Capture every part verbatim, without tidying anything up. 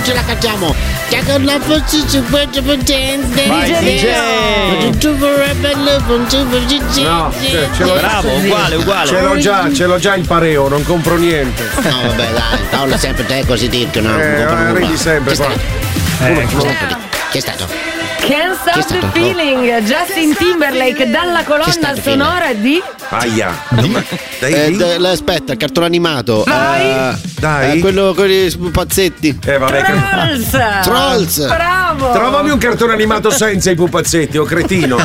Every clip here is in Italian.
ce la cacciamo. Che con la forza cinquanta potente. Vai, D J. No, ce, ce l'ho, bravo, uguale, uguale. Ce l'ho già, ce l'ho già il pareo, non compro niente. No, vabbè, dai, Paolo, sempre te così dirti, no? Eh, non eh, ridi sempre qua. Eh, che è stato? Can't Stop the Feeling, Justin Timberlake dalla colonna sonora di Aia. Dai, eh, d- aspetta, il cartone animato. Vai. Uh, Dai. Eh, quello con i pupazzetti. Eh, vabbè. Trolls. Trolls. Bravo. Trovami un cartone animato senza i pupazzetti, o cretino.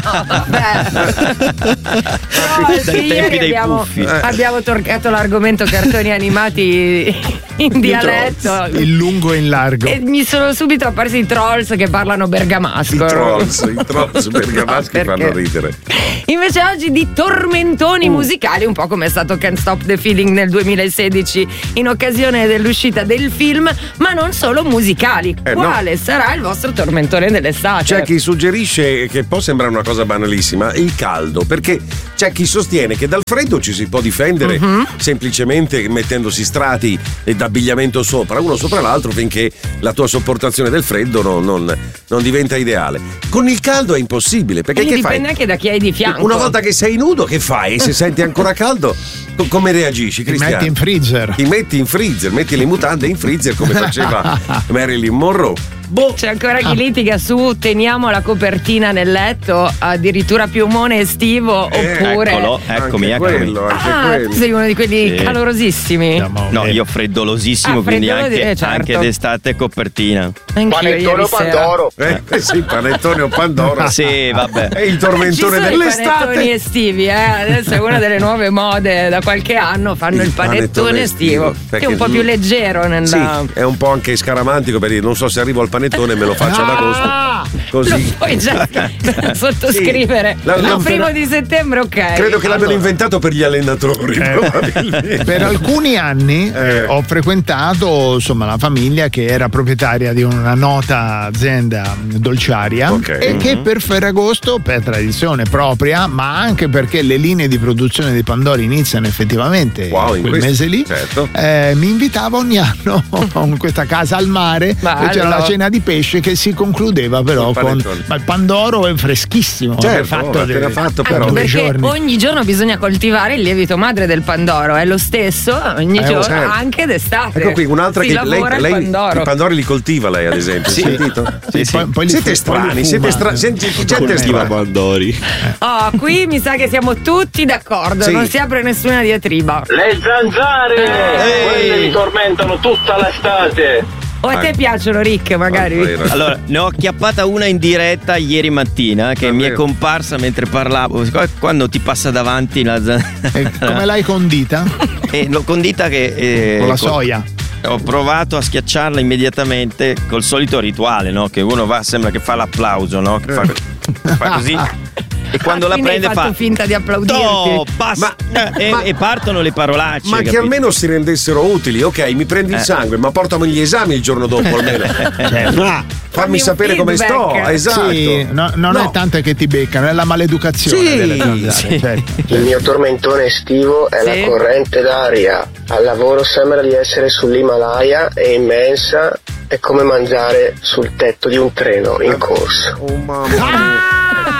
Trolls, Dai tempi dei abbiamo, puffi. eh. abbiamo toccato l'argomento cartoni animati in dialetto. In lungo e in largo. E mi sono subito apparsi i Trolls che parlano bergamasco. I trolls, i trolls bergamaschi No, fanno ridere. Invece oggi di tormentoni Uh. musicali, un po' come è stato Can't Stop the Feeling nel duemilasedici in occasione dell'uscita del film, ma non solo musicali. Eh, Quale no. sarà il vostro tormentone dell'estate? C'è chi suggerisce, che può sembrare una cosa banalissima, il caldo, perché c'è chi sostiene che dal freddo ci si può difendere uh-huh. semplicemente mettendosi strati d'abbigliamento sopra, uno sopra l'altro, finché la tua sopportazione del freddo non, non, non diventa ideale. Con il caldo è impossibile, perché che dipende fai? anche da chi hai di fianco. Una volta che sei nudo, che fai? E se senti ancora caldo, co- come reagisci, Ti Cristiano? metti in freezer. Ti metti in freezer, metti le mutande in freezer come faceva Marilyn Monroe. Boh. C'è ancora chi litiga su teniamo la copertina nel letto, addirittura piumone estivo, Eh, oppure Eccolo, eccomi, anche eccomi. quello, anche ah, quello. tu sei uno di quelli Sì. calorosissimi. No, io freddolosissimo, Ah, quindi freddolo di- anche, eh, certo. anche d'estate copertina. Anch'io ieri sera. Eh, eh sì, panettone o pandoro. Sì, vabbè. È il Ci tormentone sono i panettoni dell'estate. estivi, eh? Adesso è una delle nuove mode da qualche anno, fanno il, Il panettone, panettone estivo, estivo, che è perché un po' più leggero nella... Sì, è un po' anche scaramantico, per dire non so se arrivo al panettone e me lo faccio ad agosto. Ah, Così. lo puoi già sottoscrivere. Sì. La- Il la- primo di settembre, ok. Credo che l'abbiano Allora. inventato per gli allenatori, probabilmente. Per alcuni anni Eh. ho frequentato insomma la famiglia che era proprietaria di una nota azienda dolciaria Ok. e che per Ferragosto, per tradizione propria, ma anche perché le linee di produzione di Pandoro iniziano effettivamente Wow, in quel questo- mese lì, certo. eh, mi invitava ogni anno in questa casa al mare Bello. e c'era la cena di pesce che si concludeva però Col con panettone. ma il Pandoro è freschissimo, Certo, fatto appena de- fatto, Anche però. due perché giorni. ogni giorno bisogna coltivare il lievito madre del Pandoro, è lo stesso ogni Eh, giorno, certo. anche d'estate. Ecco qui un'altra si che lavora lei, lei il Pandoro. i pandori li coltiva lei ad esempio. Sì. Sentito? Sì, sì. Poi- poi li Siete fu- poi li strani, fuma. siete strani, senti, gente Coltiva strana. pandori. Oh, qui mi sa che siamo tutti d'accordo, Sì. non si apre nessuna diatriba. Le zanzare! Ehi. Quelle mi tormentano tutta l'estate! O a te piacciono, Rick, magari? Allora, Allora, ne ho acchiappata una in diretta ieri mattina che mi è Davvero? comparsa mentre parlavo. Quando ti passa davanti la zanzara. E come l'hai condita? E l'ho condita che. eh, Con la con- soia. Ho provato a schiacciarla immediatamente col solito rituale, no? Che uno va, sembra che fa l'applauso, no? Che fa, fa così. E quando Ah, la quindi prende hai fatto fa. finta di applaudirti. No, basta. Ma- e, ma- e partono le parolacce. ma che capito? almeno si rendessero utili, ok, mi prendi il Eh. sangue, ma portami gli esami il giorno dopo almeno. Ah, fammi un sapere come sto, feedback. esatto. Sì, no- non No. è tanto che ti beccano, è la maleducazione Sì, delle zanzare. sì. Certo, Il certo. mio tormentone estivo è Sì. la corrente d'aria. Al lavoro sembra di essere sull'Himalaya, è immensa, è come mangiare sul tetto di un treno in corsa. Oh mamma mia.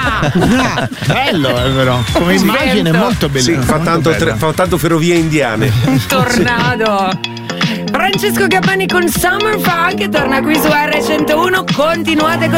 Ah, bello è vero, come Sì. immagine molto Sì, bellissimo. fa tanto, tre- fa tanto ferrovie indiane. Un tornado. Francesco Gabbani con Summer Funk torna qui su R centouno. Continuate con